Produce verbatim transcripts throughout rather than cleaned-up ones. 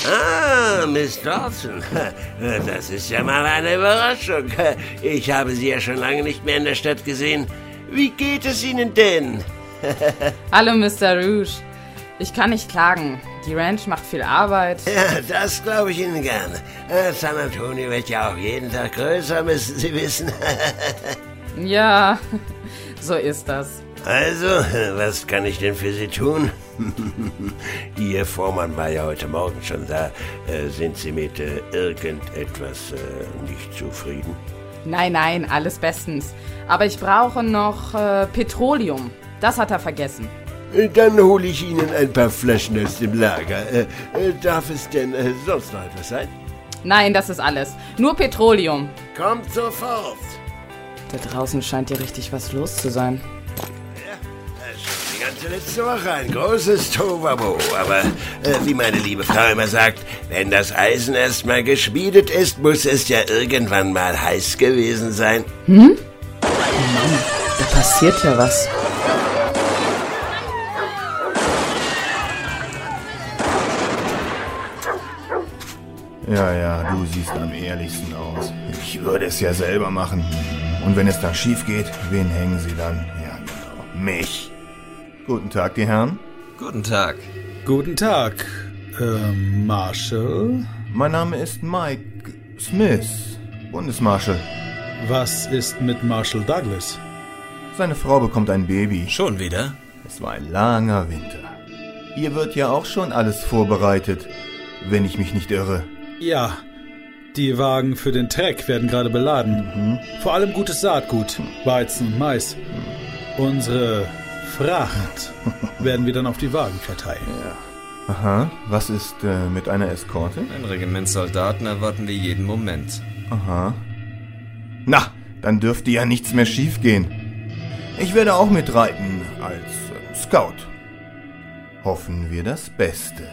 Ah, Miss Dawson. Das ist ja mal eine Überraschung. Ich habe Sie ja schon lange nicht mehr in der Stadt gesehen. Wie geht es Ihnen denn? Hallo, Mister Rouge. Ich kann nicht klagen. Die Ranch macht viel Arbeit. Ja, das glaube ich Ihnen gerne. San Antonio wird ja auch jeden Tag größer, müssen Sie wissen. Ja, so ist das. Also, was kann ich denn für Sie tun? Ihr Vormann war ja heute Morgen schon da. Äh, sind Sie mit äh, irgendetwas äh, nicht zufrieden? Nein, nein, alles bestens. Aber ich brauche noch äh, Petroleum. Das hat er vergessen. Dann hole ich Ihnen ein paar Flaschen aus dem Lager. Äh, äh, darf es denn äh, sonst noch etwas sein? Nein, das ist alles. Nur Petroleum. Kommt sofort. Da draußen scheint ja richtig was los zu sein. Die ganze letzte Woche ein großes Tohuwabohu. Aber äh, wie meine liebe Frau immer sagt, wenn das Eisen erstmal geschmiedet ist, muss es ja irgendwann mal heiß gewesen sein. Hm? Oh Mann, da passiert ja was. Ja, ja, du siehst am ehrlichsten aus. Ich würde es ja selber machen. Und wenn es dann schief geht, wen hängen sie dann? Ja, genau, mich. Guten Tag, die Herren. Guten Tag. Guten Tag, äh, Marshall. Mein Name ist Mike Smith, Bundesmarshal. Was ist mit Marshall Douglas? Seine Frau bekommt ein Baby. Schon wieder? Es war ein langer Winter. Hier wird ja auch schon alles vorbereitet, wenn ich mich nicht irre. Ja, die Wagen für den Treck werden gerade beladen. Mhm. Vor allem gutes Saatgut, Weizen und Mais. Mhm. Unsere Fracht werden wir dann auf die Wagen verteilen. Ja. Aha, was ist äh, mit einer Eskorte? Ein Regiment Soldaten erwarten wir jeden Moment. Aha. Na, dann dürfte ja nichts mehr schiefgehen. Ich werde auch mitreiten als äh, Scout. Hoffen wir das Beste.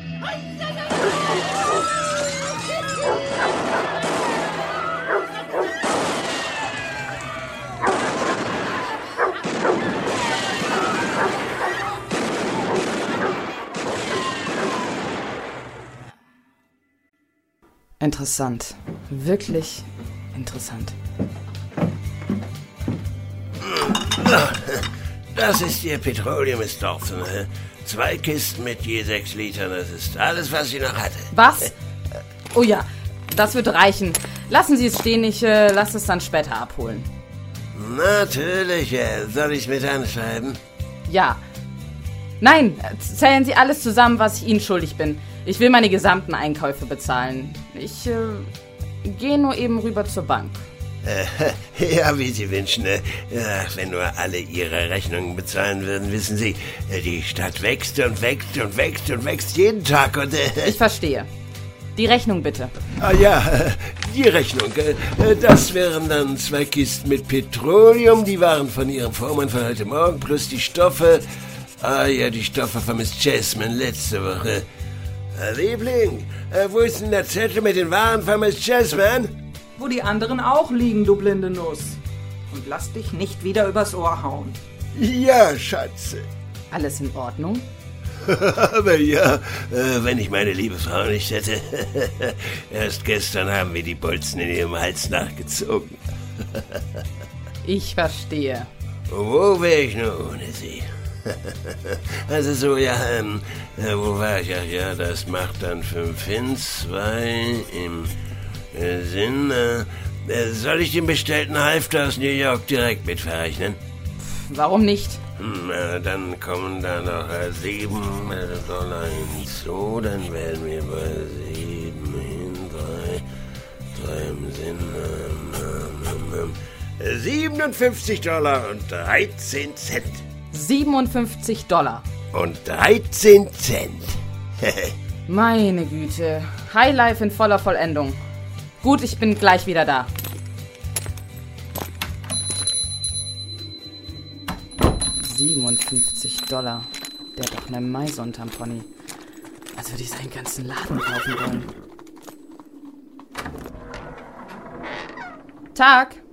Interessant. Wirklich interessant. Das ist Ihr Petroleum, Miss Dawson. Zwei Kisten mit je sechs Litern. Das ist alles, was ich noch hatte. Was? Oh ja, das wird reichen. Lassen Sie es stehen, ich äh, lasse es dann später abholen. Natürlich. Äh, soll ich es mit anschreiben? Ja. Nein, zählen Sie alles zusammen, was ich Ihnen schuldig bin. Ich will meine gesamten Einkäufe bezahlen. Ich äh, gehe nur eben rüber zur Bank. Äh, ja, wie Sie wünschen. Äh, wenn nur alle Ihre Rechnungen bezahlen würden, wissen Sie, äh, die Stadt wächst und wächst und wächst und wächst jeden Tag. Und, äh, ich verstehe. Die Rechnung bitte. Ah ja, äh, die Rechnung. Äh, das wären dann zwei Kisten mit Petroleum. Die waren von Ihrem Vormann von heute Morgen. Plus die Stoffe. Ah ja, die Stoffe von Miss Jasmine letzte Woche. Liebling, äh, wo ist denn der Zettel mit den Waren von Miss Jasmine? Wo die anderen auch liegen, du blinde Nuss. Und lass dich nicht wieder übers Ohr hauen. Ja, Schatze. Alles in Ordnung? Aber ja, äh, wenn ich meine liebe Frau nicht hätte. Erst gestern haben wir die Bolzen in ihrem Hals nachgezogen. Ich verstehe. Wo wäre ich nur ohne sie? Also so, ja, ähm, äh, wo war ich? Ach ja, das macht dann fünf hin, zwei im äh, Sinn. Äh, äh, soll ich den bestellten Halfter aus New York direkt mit verrechnen? Warum nicht? Hm, äh, dann kommen da noch äh, sieben Dollar hinzu, dann wären wir bei sieben hin, drei, drei im Sinn. Ähm, ähm, ähm, siebenundfünfzig Dollar und dreizehn Cent. siebenundfünfzig Dollar. Und dreizehn Cent. Meine Güte. Highlife in voller Vollendung. Gut, ich bin gleich wieder da. siebenundfünfzig Dollar. Der hat doch eine Meise unterm Pony. Als würde ich seinen ganzen Laden kaufen wollen. Tag.